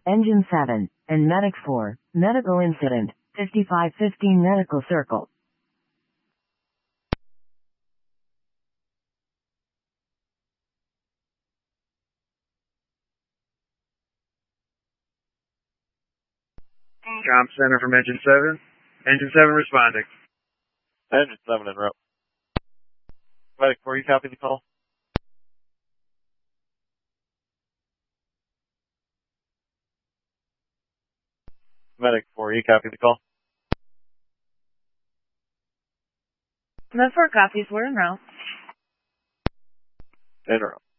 Engine 7, and Medic 4, medical incident, 5515 medical circle. Comm Center from Engine 7. Engine 7 responding. Engine 7 en route. Medic 4, you copy the call? Medic 4, you copy the call? Med 4 copies, we're en route. En route.